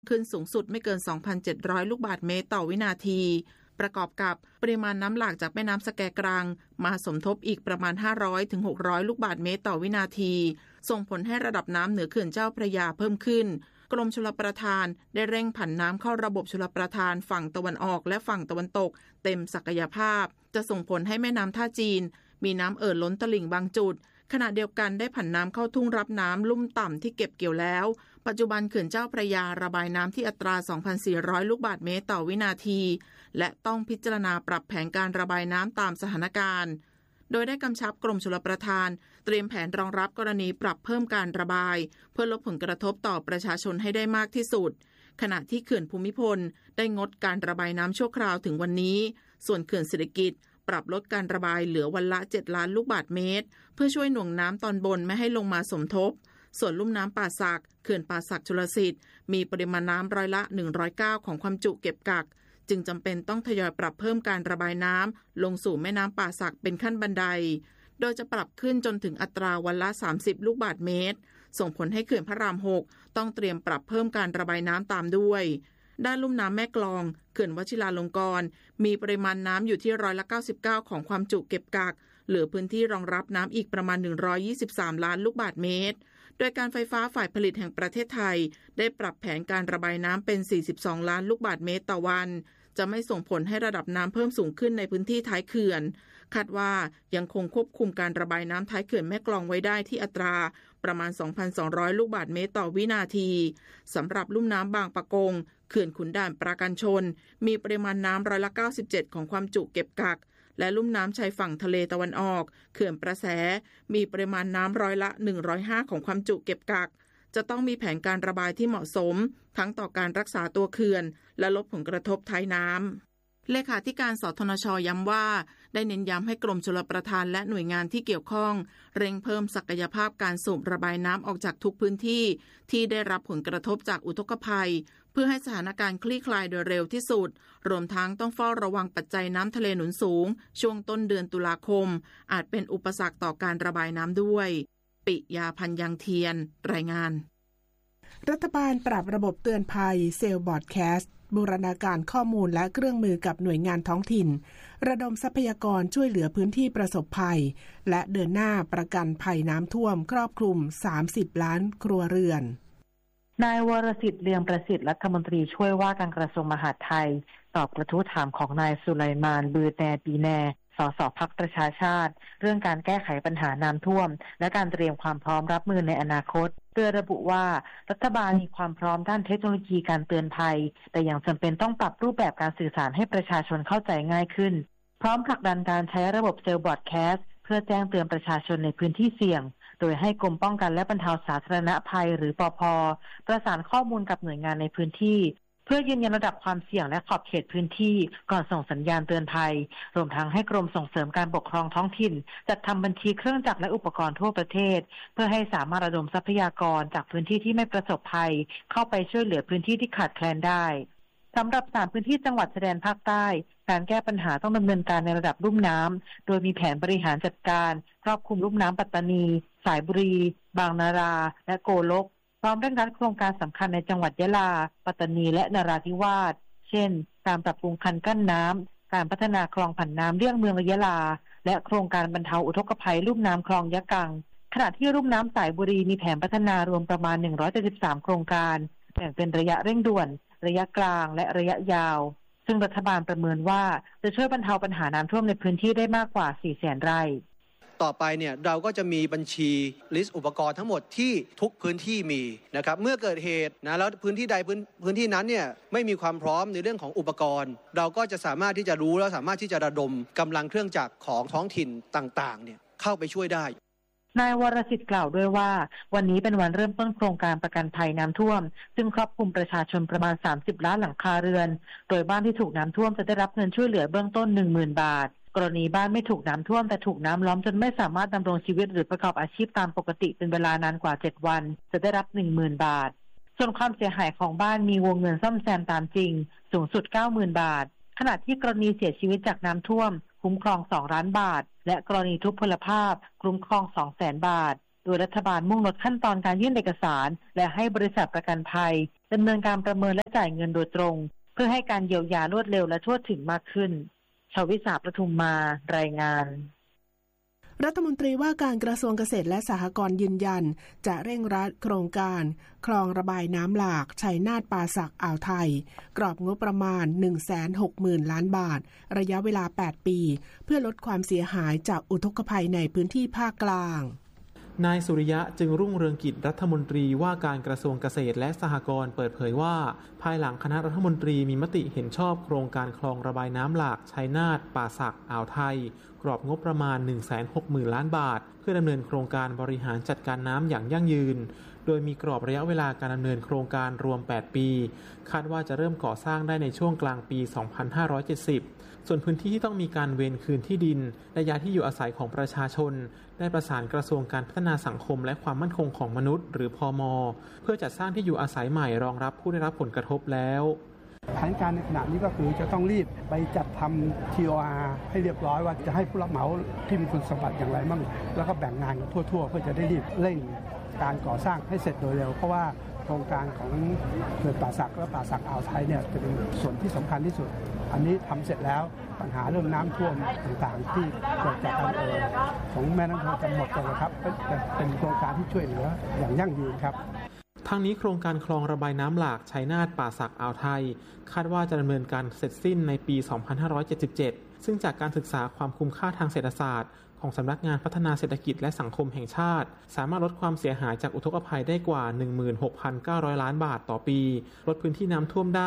ขึ้นสูงสุดไม่เกิน 2,700 ลูกบาศก์เมตรต่อวินาทีประกอบกับปริมาณน้ำหลากจากแม่น้ำสแกกรังมาสมทบอีกประมาณ 500-600 ลูกบาศก์เมตรต่อวินาทีส่งผลให้ระดับน้ำเหนือเขื่อนเจ้าพระยาเพิ่มขึ้นกรมชลประทานได้เร่งผันน้ำเข้าระบบชลประทานฝั่งตะวันออกและฝั่งตะวันตกเต็มศักยภาพจะส่งผลให้แม่น้ำท่าจีนมีน้ำเอ่อล้นตลิ่งบางจุดขณะเดียวกันได้ผันน้ำเข้าทุ่งรับน้ำลุ่มต่ำที่เก็บเกี่ยวแล้วปัจจุบันเขื่อนเจ้าพระยาระบายน้ำที่อัตรา 2,400 ลูกบาศก์เมตรต่อวินาทีและต้องพิจารณาปรับแผนการระบายน้ำตามสถานการณ์โดยได้กำชับกรมชลประทานเตรียมแผนรองรับกรณีปรับเพิ่มการระบายเพื่อลดผลกระทบต่อประชาชนให้ได้มากที่สุดขณะที่เขื่อนภูมิพลได้งดการระบายน้ำชั่วคราวถึงวันนี้ส่วนเขื่อนเศรษฐกิจปรับลดการระบายเหลือวันละ 7 ล้านลูกบาศก์เมตรเพื่อช่วยหน่วงน้ำตอนบนไม่ให้ลงมาสมทบส่วนลุ่มน้ำป่าสักเขื่อนป่าสักชลสิทธิ์มีปริมาณน้ำร้อยละ 109 ของความจุเก็บกักจึงจำเป็นต้องทยอยปรับเพิ่มการระบายน้ำลงสู่แม่น้ำป่าสักเป็นขั้นบันไดโดยจะปรับขึ้นจนถึงอัตราวันละ 30 ลูกบาศก์เมตรส่งผลให้เขื่อนพระราม 6ต้องเตรียมปรับเพิ่มการระบายน้ำตามด้วยด้านลุ่มน้ำแม่กลองเขื่อนวชิราลงกรณ์มีปริมาณน้ำอยู่ที่ร้อยละ 99 ของความจุเก็บกักเหลือพื้นที่รองรับน้ำอีกประมาณ 123 ล้านลูกบาศก์เมตรโดยการไฟฟ้าฝ่ายผลิตแห่งประเทศไทยได้ปรับแผนการระบายน้ำเป็น 42 ล้านลูกบาศก์เมตรต่อวันจะไม่ส่งผลให้ระดับน้ำเพิ่มสูงขึ้นในพื้นที่ท้ายเขื่อนคาดว่ายังคงควบคุมการระบายน้ำท้ายเขื่อนแม่กลองไว้ได้ที่อัตราประมาณ 2,200 ลูกบาศก์เมตรต่อวินาทีสำหรับลุ่มน้ำบางปะกงเขื่อนขุนด่านปราการชนมีปริมาณน้ำร้อยละ 97 ของความจุเก็บกักและลุ่มน้ำชายฝั่งทะเลตะวันออกเขื่อนประแสมีปริมาณน้ำร้อยละ 105 ของความจุเก็บกักจะต้องมีแผนการระบายที่เหมาะสมทั้งต่อการรักษาตัวเขื่อนและลดผลกระทบท้ายน้ำเลขาธิการสทนช.ย้ำว่าได้เน้นย้ำให้กรมชลประทานและหน่วยงานที่เกี่ยวข้องเร่งเพิ่มศักยภาพการสูบระบายน้ำออกจากทุกพื้นที่ที่ได้รับผลกระทบจากอุทกภัยเพื่อให้สถานการณ์คลี่คลายโดยเร็วที่สุดรวมทั้งต้องเฝ้าระวังปัจจัยน้ำทะเลหนุนสูงช่วงต้นเดือนตุลาคมอาจเป็นอุปสรรคต่อการระบายน้ำด้วยปิยาพันธ์ยังเทียนรายงานรัฐบาลปรับระบบเตือนภัยเซลล์บอร์ดแคสต์บูรณาการข้อมูลและเครื่องมือกับหน่วยงานท้องถิ่นระดมทรัพยากรช่วยเหลือพื้นที่ประสบภัยและเดินหน้าประกันภัยน้ำท่วมครอบคลุม30 ล้านครัวเรือนนายวรสิทธิ์เลืองประสิทธิ์รัฐมนตรีช่วยว่าการกระทรวงมหาดไทยตอบกระทู้ถามของนายสุไลมานบือแนปีแนสสพรรคประชาชาติเรื่องการแก้ไขปัญหาน้ำท่วมและการเตรียมความพร้อมรับมือในอนาคตโดยระบุว่ารัฐบาลมีความพร้อมด้านเทคโนโลยีการเตือนภัยแต่ยังจำเป็นต้องปรับรูปแบบการสื่อสารให้ประชาชนเข้าใจง่ายขึ้นพร้อมผลักดันการใช้ระบบเซลล์บรอดแคสต์เพื่อแจ้งเตือนประชาชนในพื้นที่เสี่ยงโดยให้กรมป้องกันและบรรเทาสาธารณภัยหรือปภ.ประสานข้อมูลกับหน่วยงานในพื้นที่เพื่อยืนยันระดับความเสี่ยงและขอบเขตพื้นที่ก่อนส่งสัญญาณเตือนภัยรวมทั้งให้กรมส่งเสริมการปกครองท้องถิ่นจัดทำบัญชีเครื่องจักรและอุปกรณ์ทั่วประเทศเพื่อให้สามารถระดมทรัพยากรจากพื้นที่ที่ไม่ประสบภัยเข้าไปช่วยเหลือพื้นที่ที่ขาดแคลนได้สำหรับ3พื้นที่จังหวัดชายแดนภาคใต้การแก้ปัญหาต้องดำเนินการในระดับลุ่มน้ำโดยมีแผนบริหารจัดการครอบคลุมลุ่มน้ำปัตตานีสายบุรีบางนาราและโกลกพร้อมเร่งรัดโครงการสำคัญในจังหวัดยะลาปัตตานีและนราธิวาสเช่นการปรับปรุงคันกั้นน้ำการพัฒนาคลองผันน้ำเลี่ยงเมืองยะลาและโครงการบรรเทาอุทกภัยลุ่มน้ำคลองยะกังขณะที่ลุ่มน้ำสายบุรีมีแผนพัฒนารวมประมาณ173โครงการแบ่งเป็นระยะเร่งด่วนระยะกลางและระยะยาวซึ่งรัฐบาลประเมินว่าจะช่วยบรรเทาปัญหาน้ำท่วมในพื้นที่ได้มากกว่า 400,000 ไร่ต่อไปเนี่ยเราก็จะมีบัญชีลิสต์อุปกรณ์ทั้งหมดที่ทุกพื้นที่มีนะครับเมื่อเกิดเหตุนะแล้วพื้นที่ใดพื้นที่นั้นเนี่ยไม่มีความพร้อมในเรื่องของอุปกรณ์เราก็จะสามารถที่จะรู้และสามารถที่จะระดมกำลังเครื่องจักรของท้องถิ่นต่างๆเนี่ยเข้าไปช่วยได้นายวรสิทธิ์กล่าวด้วยว่าวันนี้เป็นวันเริ่มต้นโครงการประกันภัยน้ำท่วมซึ่งครอบคลุมประชาชนประมาณ30 ล้านหลังคาเรือนโดยบ้านที่ถูกน้ำท่วมจะได้รับเงินช่วยเหลือเบื้องต้น 10,000 บาทกรณีบ้านไม่ถูกน้ำท่วมแต่ถูกน้ำล้อมจนไม่สามารถดำรงชีวิตหรือประกอบอาชีพตามปกติเป็นเวลานานกว่า7 วันจะได้รับ 10,000 บาทส่วนความเสียหายของบ้านมีวงเงินซ่อมแซมตามจริงสูงสุด 90,000 บาทขณะที่กรณีเสียชีวิตจากน้ำท่วมคุ้มครอง2 ล้านบาทและกรณีทุพพลภาพคุ้มครอง 200,000 บาทโดยรัฐบาลมุ่งลดขั้นตอนการยื่นเอกสารและให้บริษัทประกันภัยดำเนินการประเมินและจ่ายเงินโดยตรงเพื่อให้การเยียวยารวดเร็วและทั่วถึงมากขึ้นชวิษาประทุมมารายงานรัฐมนตรีว่าการกระทรวงเกษตรและสหกรณ์ยืนยันจะเร่งรัดโครงการคลองระบายน้ำหลากชัยนาทป่าสักอ่าวไทยกรอบงบประมาณ 160,000 ล้านบาทระยะเวลา8ปีเพื่อลดความเสียหายจากอุทกภัยในพื้นที่ภาคกลางนายสุริยะจึงรุ่งเรืองกิจรัฐมนตรีว่าการกระทรวงเกษตรและสหกรณ์เปิดเผยว่าภายหลังคณะรัฐมนตรีมีมติเห็นชอบโครงการคลองระบายน้ำหลากชัยนาทป่าสักอ่าวไทยกรอบงบประมาณ 160,000 ล้านบาทเพื่อดำเนินโครงการบริหารจัดการน้ำอย่างยั่งยืนโดยมีกรอบระยะเวลาการดำเนินโครงการรวม8ปีคาดว่าจะเริ่มก่อสร้างได้ในช่วงกลางปี 2570ส่วนพื้นที่ที่ต้องมีการเวรคืนที่ดินและย้ายที่อยู่อาศัยของประชาชนได้ประสานกระทรวงการพัฒนาสังคมและความมั่นคงของมนุษย์หรือพม.เพื่อจัดสร้างที่อยู่อาศัยใหม่รองรับผู้ได้รับผลกระทบแล้วแผนการในขณะนี้ก็คือจะต้องรีบไปจัดทำ TOR ให้เรียบร้อยว่าจะให้ผู้รับเหมาที่มีคุณสมบัติอย่างไรมั่งแล้วก็แบ่งงานทั่วๆเพื่อจะได้รีบเร่งการก่อสร้างให้เสร็จโดยเร็วเพราะว่าโครงการของเขื่อนป่าสักและป่าสักอ่าวไทยเนี่ยจะเป็นส่วนที่สำคัญที่สุดอันนี้ทำเสร็จแล้วปัญหาเรื่องน้ำท่วมต่างๆที่เกิดจากการของแม่น้ำโขงจะหมดไปเลยครับเป็นโครงการที่ช่วยเหลืออย่างยั่งยืนครับทั้งนี้โครงการคลองระบายน้ำหลากชัยนาทป่าสักอ่าวไทยคาดว่าจะดำเนินการเสร็จสิ้นในปี 2577 ซึ่งจากการศึกษาความคุ้มค่าทางเศรษฐศาสตร์ของสำนักงานพัฒนาเศรษฐกิจและสังคมแห่งชาติสามารถลดความเสียหายจากอุทกภัยได้กว่า 16,900 ล้านบาทต่อปีลดพื้นที่น้ำท่วมได้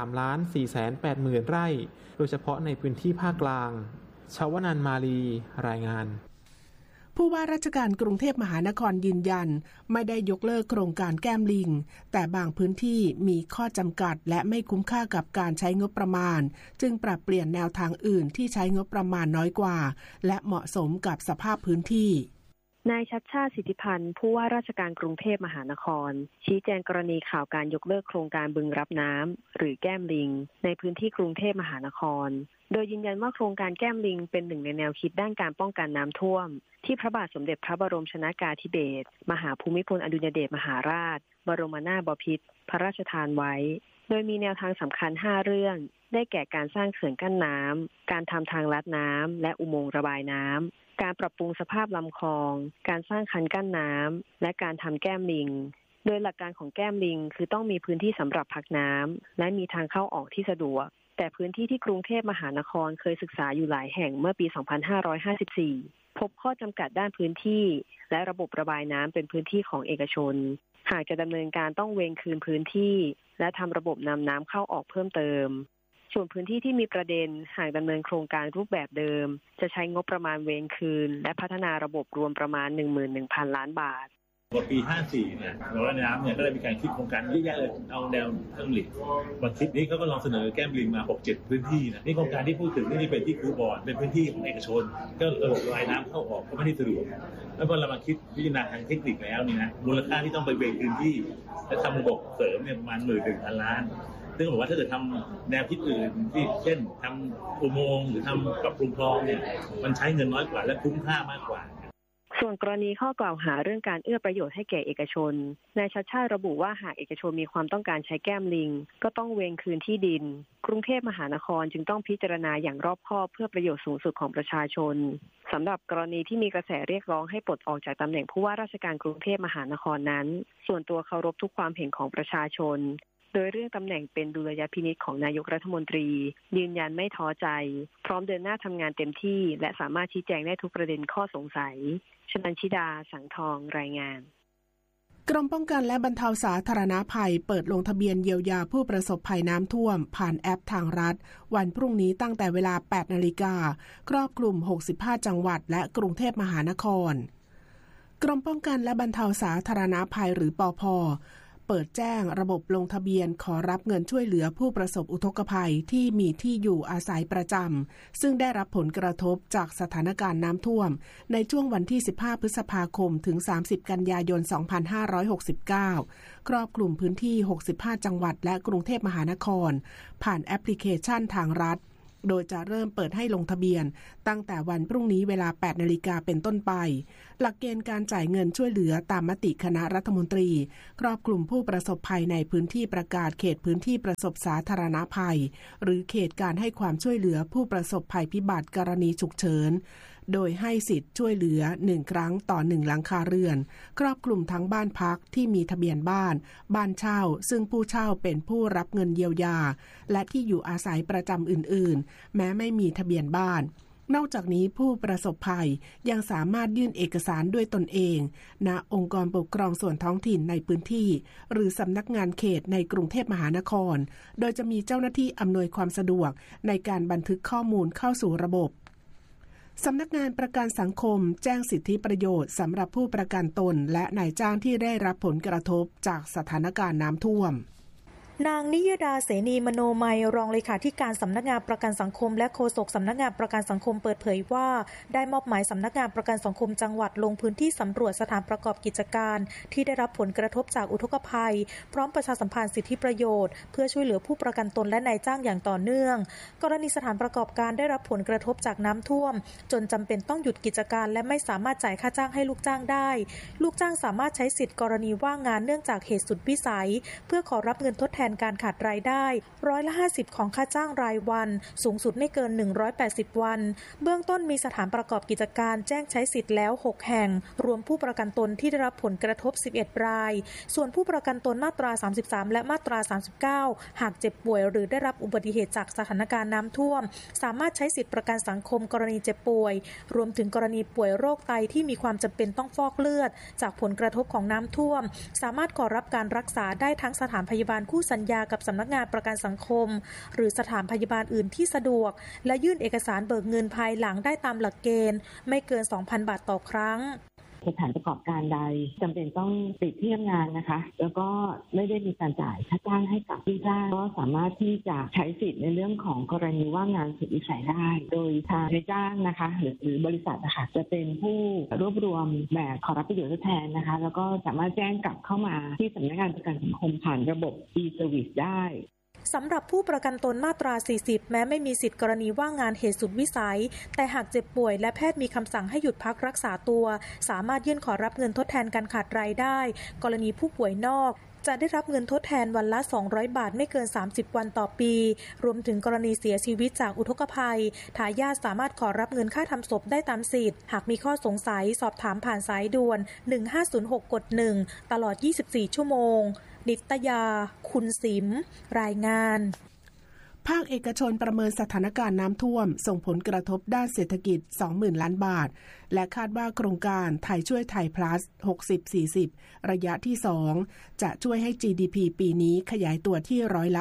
3,480,000 ไร่โดยเฉพาะในพื้นที่ภาคกลางชวนันท์มาลีรายงานผู้ว่าราชการกรุงเทพมหานครยืนยันไม่ได้ยกเลิกโครงการแก้มลิงแต่บางพื้นที่มีข้อจำกัดและไม่คุ้มค่ากับการใช้งบประมาณจึงปรับเปลี่ยนแนวทางอื่นที่ใช้งบประมาณน้อยกว่าและเหมาะสมกับสภาพพื้นที่นายชัชชาติสิทธิพันธ์ผู้ว่าราชการกรุงเทพมหานครชี้แจงกรณีข่าวการยกเลิกโครงการบึงรับน้ำหรือแก้มลิงในพื้นที่กรุงเทพมหานครโดยยืนยันว่าโครงการแก้มลิงเป็นหนึ่งในแนวคิดด้านการป้องกันน้ำท่วมที่พระบาทสมเด็จพระบรมชนกาธิเบศรมหาภูมิพลอดุลยเดชมหาราชบรมนาถบพิตรพระราชทานไว้โดยมีแนวทางสำคัญ5เรื่องได้แก่การสร้างเขื่อนกั้นน้ำการทำทางลัดน้ำและอุโมงค์ระบายน้ำการปรับปรุงสภาพลำคลองการสร้างคันกั้นน้ำและการทำแก้มลิงโดยหลักการของแก้มลิงคือต้องมีพื้นที่สำหรับพักน้ำและมีทางเข้าออกที่สะดวกแต่พื้นที่ที่กรุงเทพมหานครเคยศึกษาอยู่หลายแห่งเมื่อปี 2554 พบข้อจำกัดด้านพื้นที่และระบบระบายน้ำเป็นพื้นที่ของเอกชนหากจะดำเนินการต้องเวรคืนพื้นที่และทำระบบนำน้ำเข้าออกเพิ่มเติมส่วนพื้นที่ที่มีประเด็นหากดำเนินโครงการรูปแบบเดิมจะใช้งบประมาณเวรคืนและพัฒนาระบบรวมประมาณ 11,000 ล้านบาทปี 54 เนี่ยเราละน้ำเนี่ยก็ได้มีการคิดโครงการเยอะแยะเลยเอาแนวทางหลีกวันคิดนี้เขาก็ลองเสนอแก้มลิงมา 6-7 พื้นที่นะนี่โครงการที่พูดถึงนี่เป็นที่คูบอนเป็นพื้นที่ของเอกชนก็ระบบระบายน้ำเข้าออกก็ไม่ได้สะดวกแล้วพอเรามาคิดพิจารณาทางเทคนิคแล้วนี่นะมูลค่าที่ต้องไปเวรพื้นที่และทำระบบเสริมเนี่ยประมาณ 11,000 ล้านซึ่งบอกว่าถ้าเกิดทำแนวคิดอื่นที่เช่นทำอุโมงค์หรือทำปรับปรุงคลองเนี่ยมันใช้เงินน้อยกว่าและคุ้มค่ามากกว่าส่วนกรณีข้อกล่าวหาเรื่องการเอื้อประโยชน์ให้แก่เอกชนนายชัชชาติระบุว่าหากเอกชนมีความต้องการใช้แก้มลิงก็ต้องเวรคืนที่ดินกรุงเทพมหานครจึงต้องพิจารณาอย่างรอบคอบเพื่อประโยชน์สูงสุดของประชาชนสำหรับกรณีที่มีกระแสเรียกร้องให้ปลดออกจากตำแหน่งผู้ว่าราชการกรุงเทพมหานครนั้นส่วนตัวเคารพทุกความเห็นของประชาชนโดยเรื่องตำแหน่งเป็นดุลยพินิจของนายกรัฐมนตรียืนยันไม่ท้อใจพร้อมเดินหน้าทำงานเต็มที่และสามารถชี้แจงได้ทุกประเด็นข้อสงสัยชนันชิดาสังทองรายงานกรมป้องกันและบรรเทาสาธารณภัยเปิดลงทะเบียนเยียวยาผู้ประสบภัยน้ำท่วมผ่านแอปทางรัฐวันพรุ่งนี้ตั้งแต่เวลา 8 นาฬิกาครอบคลุม65จังหวัดและกรุงเทพมหานครกรมป้องกันและบรรเทาสาธารณภัยหรือปภ.เปิดแจ้งระบบลงทะเบียนขอรับเงินช่วยเหลือผู้ประสบอุทกภัยที่มีที่อยู่อาศัยประจำซึ่งได้รับผลกระทบจากสถานการณ์น้ำท่วมในช่วงวันที่15พฤษภาคมถึง30กันยายน2569ครอบคลุมพื้นที่65จังหวัดและกรุงเทพมหานครผ่านแอปพลิเคชันทางรัฐโดยจะเริ่มเปิดให้ลงทะเบียนตั้งแต่วันพรุ่งนี้เวลา 8 นาฬิกาเป็นต้นไปหลักเกณฑ์การจ่ายเงินช่วยเหลือตามมติคณะรัฐมนตรีครอบคลุมผู้ประสบภัยในพื้นที่ประกาศเขตพื้นที่ประสบสาธารณภัยหรือเขตการให้ความช่วยเหลือผู้ประสบภัยพิบัติกรณีฉุกเฉินโดยให้สิทธิ์ช่วยเหลือ1ครั้งต่อ1หลังคาเรือนครอบคลุมทั้งบ้านพักที่มีทะเบียนบ้านเช่าซึ่งผู้เช่าเป็นผู้รับเงินเยียวยาและที่อยู่อาศัยประจำอื่นๆแม้ไม่มีทะเบียนบ้านนอกจากนี้ผู้ประสบภัยยังสามารถยื่นเอกสารด้วยตนเองณองค์กรปกครองส่วนท้องถิ่นในพื้นที่หรือสำนักงานเขตในกรุงเทพมหานครโดยจะมีเจ้าหน้าที่อำนวยความสะดวกในการบันทึกข้อมูลเข้าสู่ระบบสำนักงานประกันสังคมแจ้งสิทธิประโยชน์สำหรับผู้ประกันตนและนายจ้างที่ได้รับผลกระทบจากสถานการณ์น้ำท่วมนางนิยดาเสนีมโนมัยรองเลขาธิการสำนักงานประกันสังคมและโฆษกสำนักงานประกันสังคมเปิดเผยว่าได้มอบหมายสำนักงานประกันสังคมจังหวัดลงพื้นที่สำรวจสถานประกอบกิจการที่ได้รับผลกระทบจากอุทกภัยพร้อมประชาสัมพันธ์สิทธิประโยชน์เพื่อช่วยเหลือผู้ประกันตนและนายจ้างอย่างต่อเนื่องกรณีสถานประกอบการได้รับผลกระทบจากน้ำท่วมจนจำเป็นต้องหยุดกิจการและไม่สามารถจ่ายค่าจ้างให้ลูกจ้างได้ลูกจ้างสามารถใช้สิทธิกรณีว่างงานเนื่องจากเหตุสุดวิสัยเพื่อขอรับเงินทดแทนการขาดรายได้150%ของค่าจ้างรายวันสูงสุดไม่เกิน180วันเบื้องต้นมีสถานประกอบกิจการแจ้งใช้สิทธิ์แล้ว6แห่งรวมผู้ประกันตนที่ได้รับผลกระทบ11รายส่วนผู้ประกันตนมาตรา33และมาตรา39หากเจ็บป่วยหรือได้รับอุบัติเหตุจากสถานการณ์น้ำท่วมสามารถใช้สิทธิประกันสังคมกรณีเจ็บป่วยรวมถึงกรณีป่วยโรคไตที่มีความจำเป็นต้องฟอกเลือดจากผลกระทบของน้ำท่วมสามารถขอรับการรักษาได้ทั้งสถานพยาบาลคู่สัญญากับสำนักงานประกันสังคมหรือสถานพยาบาลอื่นที่สะดวกและยื่นเอกสารเบิกเงินภายหลังได้ตามหลักเกณฑ์ไม่เกิน 2,000 บาทต่อครั้งสถานประกอบการใดจำเป็นต้องปิดที่ทำงานนะคะแล้วก็ไม่ได้มีการจ่ายค่าจ้างให้กับลูกจ้างก็สามารถที่จะใช้สิทธิ์ในเรื่องของกรณีว่างงานสุดวิสัยได้โดยทางนายจ้างนะคะหรือบริษัทนะคะจะเป็นผู้รวบรวมแบบขอรับประโยชน์ทดแทนนะคะแล้วก็สามารถแจ้งกลับเข้ามาที่สำนักงานประกันสังคมผ่านระบบ e-service ได้สำหรับผู้ประกันตนมาตรา40แม้ไม่มีสิทธิกรณีว่างงานเหตุสุดวิสัยแต่หากเจ็บป่วยและแพทย์มีคำสั่งให้หยุดพักรักษาตัวสามารถยื่นขอรับเงินทดแทนการขาดรายได้กรณีผู้ป่วยนอกจะได้รับเงินทดแทนวันละ200บาทไม่เกิน30วันต่อปีรวมถึงกรณีเสียชีวิตจากอุทกภัยทายาทสามารถขอรับเงินค่าทำศพได้ตามสิทธิ์หากมีข้อสงสัยสอบถามผ่านสายด่วน1506กด1ตลอด24ชั่วโมงนิตยาคุณสิมรายงานภาคเอกชนประเมินสถานการณ์น้ำท่วมส่งผลกระทบด้านเศรษฐกิจ 20,000 ล้านบาทและคาดว่าโครงการไทยช่วยไทย plus 60-40 ระยะที่ 2 จะช่วยให้ GDP ปีนี้ขยายตัวที่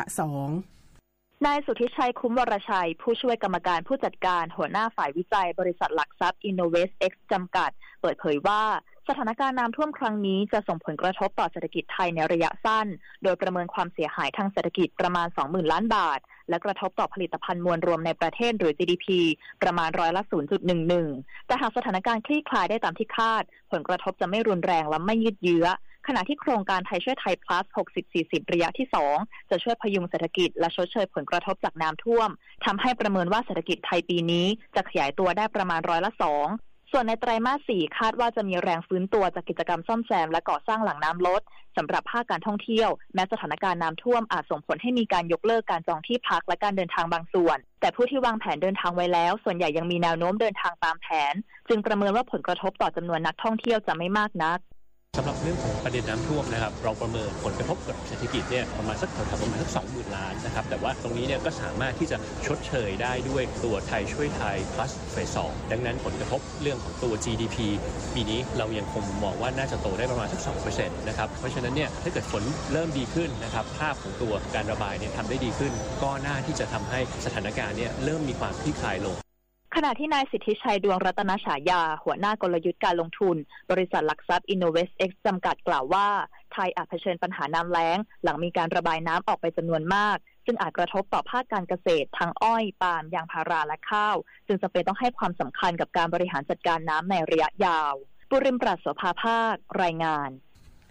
2% นายสุทธิชัยคุ้มวรชัยผู้ช่วยกรรมการผู้จัดการหัวหน้าฝ่ายวิจัยบริษัทหลักทรัพย์ InnovestX จำกัดเปิดเผยว่าสถานการณ์น้ำท่วมครั้งนี้จะส่งผลกระทบต่อเศรษฐกิจไทยในระยะสั้นโดยประเมินความเสียหายทางเศรษฐกิจประมาณ 20,000 ล้านบาทและกระทบต่อผลิตภัณฑ์มวลรวมในประเทศหรือ GDP ประมาณ0.11%แต่หากสถานการณ์คลี่คลายได้ตามที่คาดผลกระทบจะไม่รุนแรงและไม่ยืดเยื้อขณะที่โครงการไทยช่วยไทย plus 60-40 ระยะที่ 2 จะช่วยพยุงเศรษฐกิจและชดเชยผลกระทบจากน้ำท่วมทำให้ประเมินว่าเศรษฐกิจไทยปีนี้จะขยายตัวได้ประมาณ2%ส่วนในไตรมาส 4 คาดว่าจะมีแรงฟื้นตัวจากกิจกรรมซ่อมแซมและก่อสร้างหลังน้ำลดสำหรับภาคการท่องเที่ยวแม้สถานการณ์น้ำท่วมอาจส่งผลให้มีการยกเลิกการจองที่พักและการเดินทางบางส่วนแต่ผู้ที่วางแผนเดินทางไว้แล้วส่วนใหญ่ยังมีแนวโน้มเดินทางตามแผนจึงประเมินว่าผลกระทบต่อจำนวนนักท่องเที่ยวจะไม่มากนักสำหรับเรื่องของประเด็นน้ำท่วมนะครับเราประเมินผลกระทบกับเศรษฐกิจเนี่ยประมาณสักประมาณสัก 20,000 ล้านนะครับแต่ว่าตรงนี้เนี่ยก็สามารถที่จะชดเชยได้ด้วยตัวไทยช่วยไทย plus เฟส 2ดังนั้นผลกระทบเรื่องของตัว GDP ปีนี้เรายังคงมองว่าน่าจะโตได้ประมาณสัก 2% นะครับเพราะฉะนั้นเนี่ยถ้าเกิดฝนเริ่มดีขึ้นนะครับภาพของตัวการระบายเนี่ยทำได้ดีขึ้นก็น่าที่จะทำให้สถานการณ์เนี่ยเริ่มมีความคลี่คลายลงขณะที่นายสิทธิชัยดวงรัตนฉายาหัวหน้ากลยุทธ์การลงทุนบริษัทหลักทรัพย์ InnovestX จำกัดกล่าวว่าไทยอาจเผชิญปัญหาน้ำแล้งหลังมีการระบายน้ำออกไปจำนวนมากซึ่งอาจกระทบต่อภาคการเกษตรทั้งอ้อยปาล์มยางพาราและข้าวจึงจำเป็นต้องให้ความสำคัญกับการบริหารจัดการน้ำในระยะยาวปุริมปราศโสภาภาครายงาน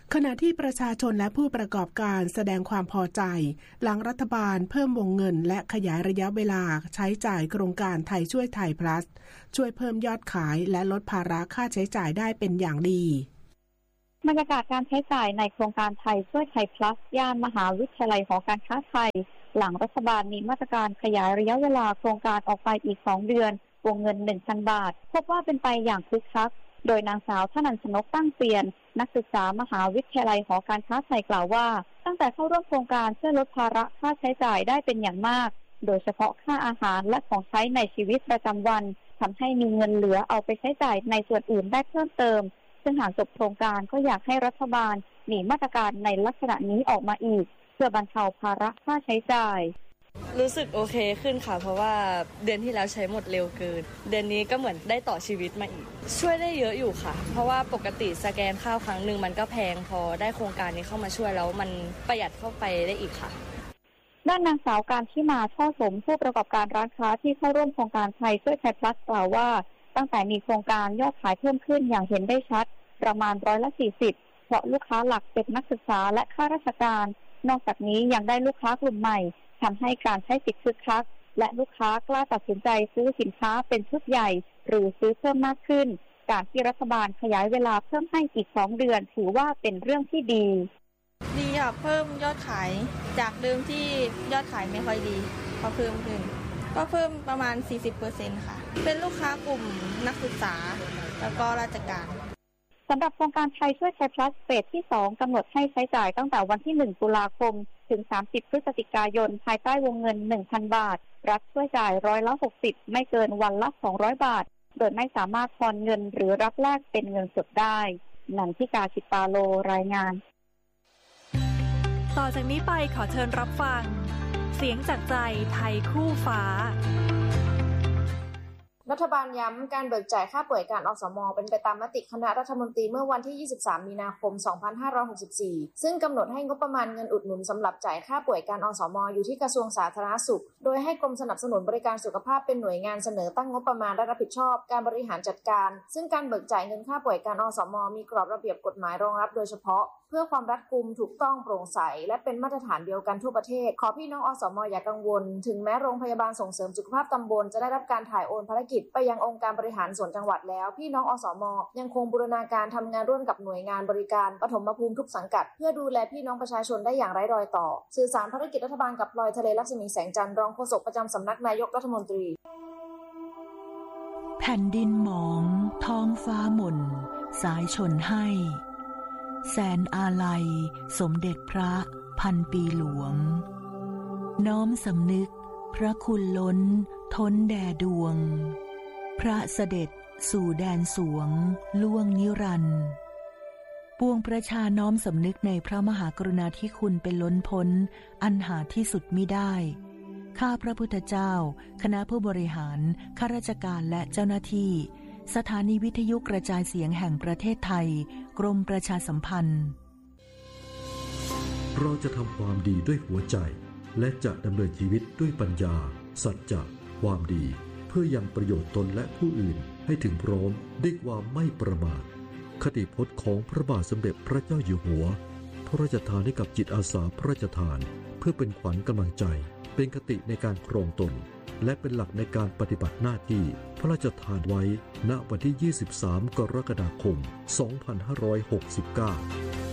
ขณะที่ประชาชนและผู้ประกอบการแสดงความพอใจหลังรัฐบาลเพิ่มวงเงินและขยายระยะเวลาใช้จ่ายโครงการไทยช่วยไทย plus ช่วยเพิ่มยอดขายและลดภาระค่าใช้จ่ายได้เป็นอย่างดีบรรยากาศการใช้จ่ายในโครงการไทยช่วยไทย plus ย่านมหาวิทยาลัยหอการค้าไทยหลังรัฐบาลมีมาตรการขยายระยะเวลาโครงการออกไปอีก2เดือนวงเงิน 1,000 บาทพบว่าเป็นไปอย่างคึกคักโดยนางสาวธนัญชนกตั้งเปลี่ยนนักศึกษามหาวิทยาลัยหอการค้าไทยกล่าวว่าตั้งแต่เข้าร่วมโครงการช่วยลดภาระค่าใช้จ่ายได้เป็นอย่างมากโดยเฉพาะค่าอาหารและของใช้ในชีวิตประจำวันทำให้มีเงินเหลือเอาไปใช้จ่ายในส่วนอื่นได้เพิ่มเติมซึ่งหากจบโครงการก็อยากให้รัฐบาลมีมาตรการในลักษณะนี้ออกมาอีกเพื่อบรรเทาภาระค่าใช้จ่ายรู้สึกโอเคขึ้นค่ะเพราะว่าเดือนที่แล้วใช้หมดเร็วเกินเดือนนี้ก็เหมือนได้ต่อชีวิตมาอีกช่วยได้เยอะอยู่ค่ะเพราะว่าปกติสแกนข้าวครั้งนึงมันก็แพงพอได้โครงการนี้เข้ามาช่วยแล้วมันประหยัดเข้าไปได้อีกค่ะด้านนางสาวการที่มาช่อสมผู้ประกอบการร้านค้าที่เข้าร่วมโครงการไทยช่วยไทย plus กล่าวว่าตั้งแต่มีโครงการยอดขายเพิ่มขึ้นอย่างเห็นได้ชัดประมาณ40%เพราะลูกค้าหลักเป็นนักศึกษาและข้าราชการนอกจากนี้ยังได้ลูกค้ากลุ่มใหม่ทำให้การใช้สิทธิ์คึกคักและลูกค้ากล้าตัดสินใจซื้อสินค้าเป็นชุดใหญ่หรือซื้อเพิ่มมากขึ้นการที่รัฐบาลขยายเวลาเพิ่มให้อีก2เดือนถือว่าเป็นเรื่องที่ดีค่ะเพิ่มยอดขายจากเดิมที่ยอดขายไม่ค่อยดีก็เพิ่มขึ้นก็เพิ่มประมาณ 40% ค่ะเป็นลูกค้ากลุ่มนักศึกษาแล้วก็ราชการสำหรับโครงการไทยช่วยไทย plus เฟสที่2กำหนดให้ใช้จ่ายตั้งแต่วันที่1ตุลาคมถึง30พฤศจิกายนภายใต้วงเงิน 1,000 บาทรัฐช่วยจ่าย60%ไม่เกินวันละ200บาทโดยไม่สามารถทอนเงินหรือรับแลกเป็นเงินสดได้นันทิกา ฉิตปาโลรายงานต่อจากนี้ไปขอเชิญรับฟังเสียงจากใจไทยคู่ฟ้ารัฐบาลย้ำการเบิกจ่ายค่าป่วยการอสม.เป็นไปตามมติคณะรัฐมนตรีเมื่อวันที่23มีนาคม2564ซึ่งกำหนดให้งบประมาณเงินอุดหนุนสำหรับจ่ายค่าป่วยการอสม.อยู่ที่กระทรวงสาธารณสุขโดยให้กรมสนับสนุนบริการสุขภาพเป็นหน่วยงานเสนอตั้งงบประมาณและรับผิดชอบการบริหารจัดการซึ่งการเบิกจ่ายเงินค่าป่วยการอสม.มีกรอบระเบียบกฎหมายรองรับโดยเฉพาะเพื่อความรัดกุมถูกต้องโปร่งใสและเป็นมาตรฐานเดียวกันทั่วประเทศขอพี่น้องอสม.อย่ากังวลถึงแม้โรงพยาบาลส่งเสริมสุขภาพตำบลจะได้รับการถ่ายโอนภารกิจไปยังองค์การบริหารส่วนจังหวัดแล้วพี่น้องอสม.ยังคงบูรณาการทำงานร่วมกับหน่วยงานบริการปฐมภูมิทุกสังกัดเพื่อดูแลพี่น้องประชาชนได้อย่างไร้รอยต่อสื่อสารภารกิจรัฐบาลกับพลอยทะเลลักษมีแสงจันทร์รองโฆษกประจำสำนักนายกรัฐมนตรีแผ่นดินหมองท้องฟ้าหม่นสายชนให้แสนอาลัยสมเด็จพระพันปีหลวงน้อมสำนึกพระคุณล้นท้นแด่ดวงพระเสด็จสู่แดนสวงล่วงนิรันดร์ปวงประชาน้อมสำนึกในพระมหากรุณาธิคุณเป็นล้นพ้นอันหาที่สุดมิได้ข้าพระพุทธเจ้าคณะผู้บริหารข้าราชการและเจ้าหน้าที่สถานีวิทยุกระจายเสียงแห่งประเทศไทยกรมประชาสัมพันธ์เราจะทำความดีด้วยหัวใจและจะดำเนินชีวิตด้วยปัญญาสัจจะความดีเพื่อยังประโยชน์ตนและผู้อื่นให้ถึงพร้อมด้วยความไม่ประมาทคติพจน์ของพระบาทสมเด็จพระเจ้าอยู่หัวพระราชทานให้กับจิตอาสาพระราชทานเพื่อเป็นขวัญกำลังใจเป็นคติในการครองตนและเป็นหลักในการปฏิบัติหน้าที่พระราชทานไว้ณวันที่23กรกฎาคม2569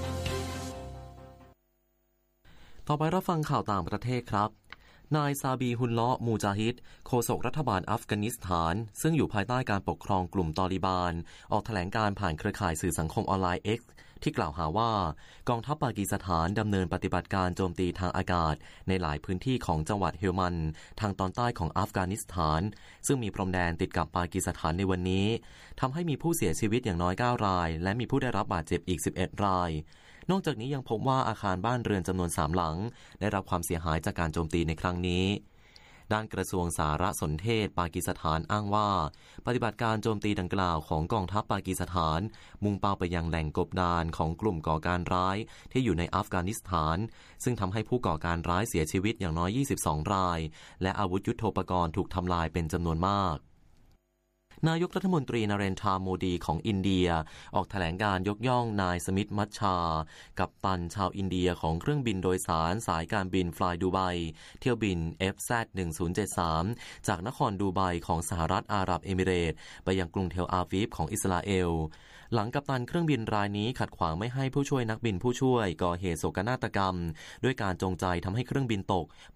ต่อไปรับฟังข่าวต่างประเทศครับนายซาบีฮุลเลาะห์มูจาฮิดโฆษกรัฐบาลอัฟกานิสถานซึ่งอยู่ภายใต้การปกครองกลุ่มตอลิบานออกแถลงการผ่านเครือข่ายสื่อสังคมออนไลน์ X ที่กล่าวหาว่ากองทัพปากีสถานดำเนินปฏิบัติการโจมตีทางอากาศในหลายพื้นที่ของจังหวัดเฮลมันด์ทางตอนใต้ของอัฟกานิสถานซึ่งมีพรมแดนติดกับปากีสถานในวันนี้ทำให้มีผู้เสียชีวิตอย่างน้อย9รายและมีผู้ได้รับบาดเจ็บอีก11รายนอกจากนี้ยังพบว่าอาคารบ้านเรือนจำนวน3หลังได้รับความเสียหายจากการโจมตีในครั้งนี้ด้านกระทรวงสารสนเทศปากีสถานอ้างว่าปฏิบัติการโจมตีดังกล่าวของกองทัพปากีสถานมุ่งเป้าไปยังแหล่งกบดานของกลุ่มก่อการร้ายที่อยู่ในอัฟกานิสถานซึ่งทำให้ผู้ก่อการร้ายเสียชีวิตอย่างน้อย22รายและอาวุธยุทโธปกรณ์ถูกทำลายเป็นจำนวนมากนายกรัฐมนตรีนเรนทราโมดีของอินเดียออกแถลงการยกย่องนายสมิธมัชชากัปตันชาวอินเดียของเครื่องบินโดยสารสายการบินฟลายดูไบเที่ยวบิน FZ1073 จากนครดูไบของสหรัฐอาหรับเอมิเรตส์ไปยังกรุงเทลอาวีฟของอิสราเอลหลังกัปตันเครื่องบินรายนี้ขัดขวางไม่ให้ผู้ช่วยนักบินผู้ช่วยก่อเหตุโศกนาฏกรรมด้วยการจงใจทำให้เครื่องบินตก